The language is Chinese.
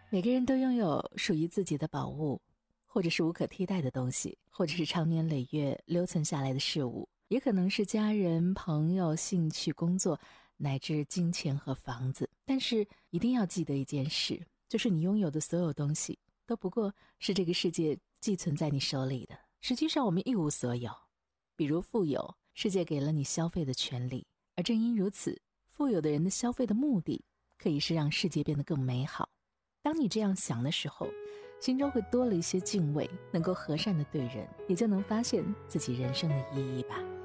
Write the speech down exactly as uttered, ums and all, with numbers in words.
每个人都拥有属于自己的宝物，或者是无可替代的东西，或者是长年累月留存下来的事物，也可能是家人、朋友、兴趣、工作，乃至金钱和房子。但是一定要记得一件事，就是你拥有的所有东西都不过是这个世界寄存在你手里的，实际上我们一无所有。比如富有，世界给了你消费的权利，而正因如此，富有的人的消费的目的可以是让世界变得更美好。当你这样想的时候，心中会多了一些敬畏，能够和善的对人，也就能发现自己人生的意义吧。